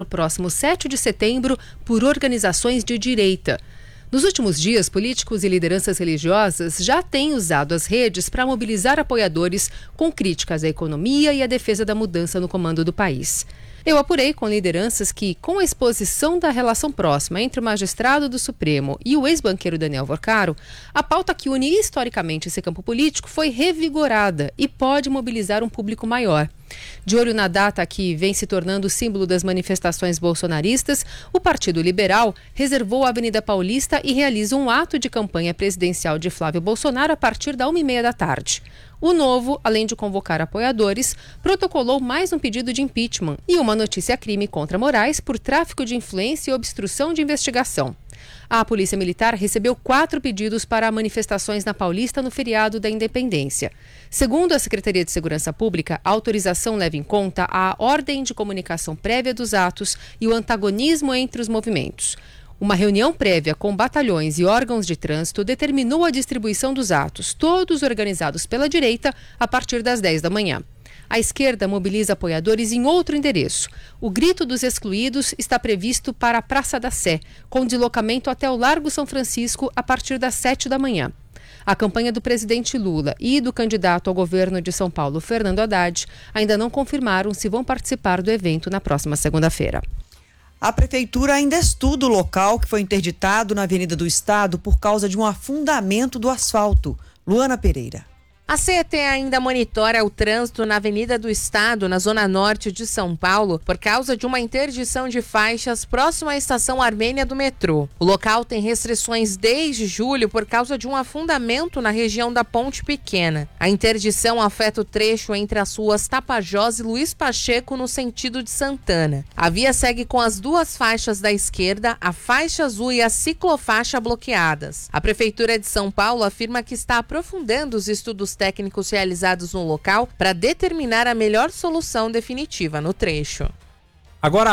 próximo 7 de setembro por organizações de direita. Nos últimos dias, políticos e lideranças religiosas já têm usado as redes para mobilizar apoiadores com críticas à economia e à defesa da mudança no comando do país. Eu apurei com lideranças que, com a exposição da relação próxima entre o magistrado do Supremo e o ex-banqueiro Daniel Vorcaro, a pauta que une historicamente esse campo político foi revigorada e pode mobilizar um público maior. De olho na data que vem se tornando símbolo das manifestações bolsonaristas, o Partido Liberal reservou a Avenida Paulista e realiza um ato de campanha presidencial de Flávio Bolsonaro a partir da 1h30 da tarde. O Novo, além de convocar apoiadores, protocolou mais um pedido de impeachment e uma notícia-crime contra Moraes por tráfico de influência e obstrução de investigação. A Polícia Militar recebeu 4 pedidos para manifestações na Paulista no feriado da Independência. Segundo a Secretaria de Segurança Pública, a autorização leva em conta a ordem de comunicação prévia dos atos e o antagonismo entre os movimentos. Uma reunião prévia com batalhões e órgãos de trânsito determinou a distribuição dos atos, todos organizados pela direita, a partir das 10 da manhã. A esquerda mobiliza apoiadores em outro endereço. O Grito dos Excluídos está previsto para a Praça da Sé, com deslocamento até o Largo São Francisco a partir das 7 da manhã. A campanha do presidente Lula e do candidato ao governo de São Paulo, Fernando Haddad, ainda não confirmaram se vão participar do evento na próxima segunda-feira. A prefeitura ainda estuda o local que foi interditado na Avenida do Estado por causa de um afundamento do asfalto. Luana Pereira. A CET ainda monitora o trânsito na Avenida do Estado, na zona norte de São Paulo, por causa de uma interdição de faixas próximo à estação Armênia do metrô. O local tem restrições desde julho por causa de um afundamento na região da Ponte Pequena. A interdição afeta o trecho entre as ruas Tapajós e Luiz Pacheco no sentido de Santana. A via segue com as 2 faixas da esquerda, a faixa azul e a ciclofaixa bloqueadas. A Prefeitura de São Paulo afirma que está aprofundando os estudos técnicos realizados no local para determinar a melhor solução definitiva no trecho. Agora,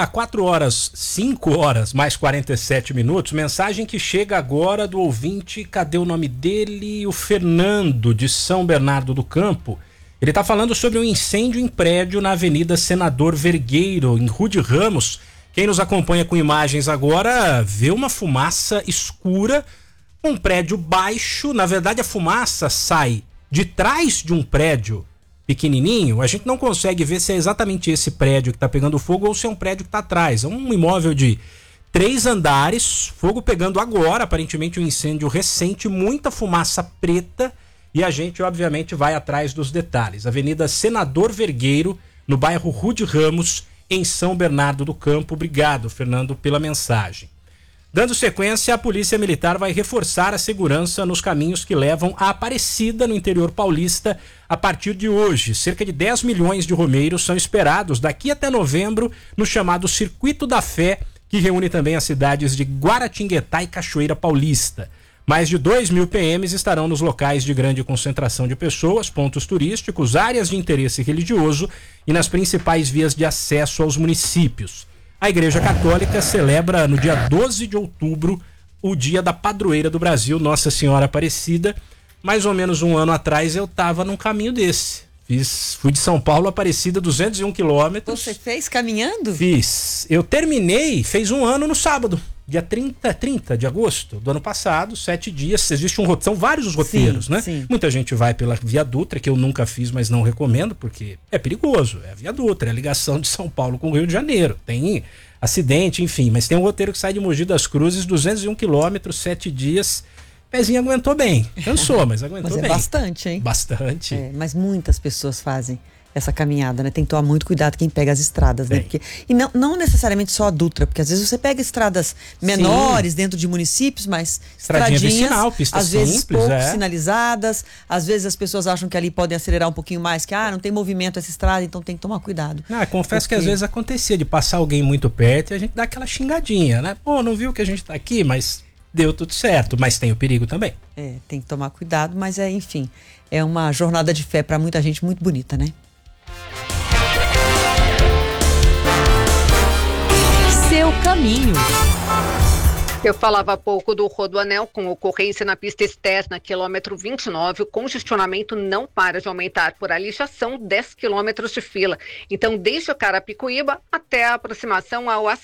5 horas mais 47 minutos, mensagem que chega agora do ouvinte, cadê o nome dele? O Fernando, de São Bernardo do Campo. Ele está falando sobre um incêndio em prédio na Avenida Senador Vergueiro, em Rude Ramos. Quem nos acompanha com imagens agora vê uma fumaça escura, um prédio baixo. Na verdade, a fumaça sai de trás de um prédio pequenininho. A gente não consegue ver se é exatamente esse prédio que está pegando fogo ou se é um prédio que está atrás. É um imóvel de 3 andares, fogo pegando agora, aparentemente um incêndio recente, muita fumaça preta, e a gente obviamente vai atrás dos detalhes. Avenida Senador Vergueiro, no bairro Rude Ramos, em São Bernardo do Campo. Obrigado, Fernando, pela mensagem. Dando sequência, a Polícia Militar vai reforçar a segurança nos caminhos que levam a Aparecida, no interior paulista, a partir de hoje. Cerca de 10 milhões de romeiros são esperados daqui até novembro no chamado Circuito da Fé, que reúne também as cidades de Guaratinguetá e Cachoeira Paulista. Mais de 2.000 PMs estarão nos locais de grande concentração de pessoas, pontos turísticos, áreas de interesse religioso e nas principais vias de acesso aos municípios. A Igreja Católica celebra no dia 12 de outubro o dia da padroeira do Brasil, Nossa Senhora Aparecida. Mais ou menos um ano atrás eu estava num caminho desse. Fui de São Paulo a Aparecida, 201 quilômetros. Você fez caminhando? Fiz. Eu terminei, fez um ano no sábado, dia 30 de agosto do ano passado, 7 dias. Existe são vários os roteiros, né? Sim. Muita gente vai pela Via Dutra, que eu nunca fiz, mas não recomendo, porque é perigoso. É a Via Dutra, é a ligação de São Paulo com o Rio de Janeiro. Tem acidente, enfim. Mas tem um roteiro que sai de Mogi das Cruzes, 201 quilômetros, 7 dias. Pezinho aguentou bem. Cansou, mas aguentou bem. Mas bastante, hein? Bastante. Mas muitas pessoas fazem essa caminhada, né? Tem que tomar muito cuidado quem pega as estradas, né? Porque, e não necessariamente só a Dutra, porque às vezes você pega estradas menores dentro de municípios, mas estradinhas vicinal, pista às vezes simples, pouco sinalizadas, às vezes as pessoas acham que ali podem acelerar um pouquinho mais, que não tem movimento essa estrada, então tem que tomar cuidado. Confesso que às vezes acontecia de passar alguém muito perto e a gente dá aquela xingadinha, né? Pô, não viu que a gente tá aqui, mas deu tudo certo, mas tem o perigo também. Tem que tomar cuidado, mas enfim, é uma jornada de fé para muita gente muito bonita, né? Seu caminho. Eu falava há pouco do Rodoanel com ocorrência na pista externa, quilômetro 29. O congestionamento não para de aumentar. Por ali já são 10 quilômetros de fila. Então, desde Carapicuíba até a aproximação ao